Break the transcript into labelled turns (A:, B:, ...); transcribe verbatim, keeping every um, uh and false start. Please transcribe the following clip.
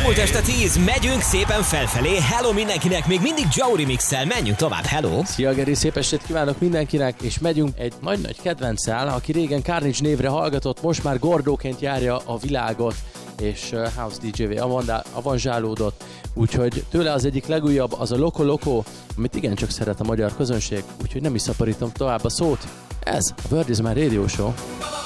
A: Elmúlt este tíz, megyünk szépen felfelé. Hello mindenkinek, még mindig Joe Remix-szel, menjünk tovább, hello!
B: Szia Geri, szép estét kívánok mindenkinek, és megyünk egy nagy-nagy kedvenccel, aki régen Carnage névre hallgatott, most már Gordóként járja a világot, és House dé jé-vé avanzsálódott, úgyhogy tőle az egyik legújabb, az a Loco Loco, amit igencsak szeret a magyar közönség, úgyhogy nem is szaporítom tovább a szót. Ez a Word is My Radio Show.